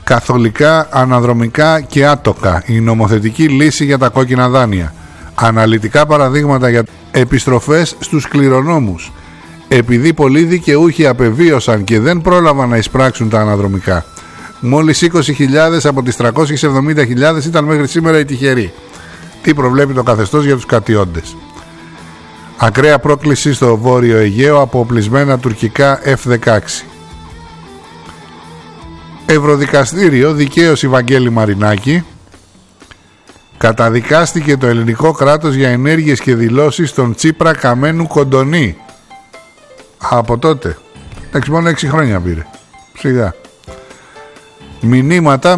Καθολικά, αναδρομικά και άτοκα. Η νομοθετική λύση για τα κόκκινα δάνεια. Αναλυτικά παραδείγματα για επιστροφές στους κληρονόμους. Επειδή πολλοί δικαιούχοι απεβίωσαν και δεν πρόλαβαν να εισπράξουν τα αναδρομικά. Μόλις 20.000 από τις 370.000 ήταν μέχρι σήμερα οι τυχεροί. Τι προβλέπει το καθεστώς για τους κατιόντες. Ακραία πρόκληση στο Βόρειο Αιγαίο από οπλισμένα τουρκικά F-16. Ευρωδικαστήριο, δικαίωση Βαγγέλη Μαρινάκη. Καταδικάστηκε το ελληνικό κράτος για ενέργειες και δηλώσεις των Τσίπρα Καμένου Κοντονή. Από τότε. Εντάξει, μόνο 6 χρόνια πήρε. Σιγά. Μηνύματα